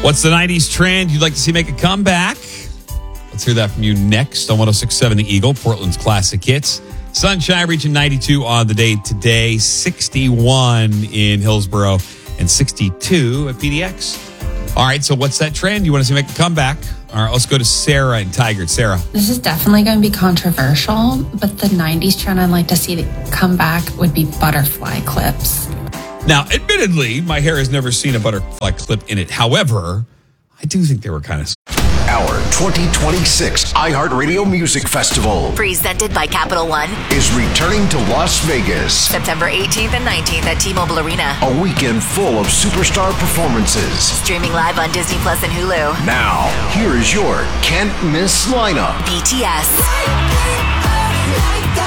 What's the 90s trend you'd like to see make a comeback? Let's hear that from you next on 106.7 The Eagle, Portland's classic hits. Sunshine reaching 92 on the day today, 61 in Hillsborough, and 62 at PDX. All right, so what's that trend you want to see make a comeback? All right, let's go to Sarah and Tigard. Sarah. This is definitely going to be controversial, but the 90s trend I'd like to see come back would be butterfly clips. Now, admittedly, my hair has never seen a butterfly clip in it. However, I do think they were kind of... Our 2026 iHeartRadio Music Festival, presented by Capital One, is returning to Las Vegas. September 18th and 19th at T-Mobile Arena. A weekend full of superstar performances. Streaming live on Disney Plus and Hulu. Now, here is your can't miss lineup. BTS.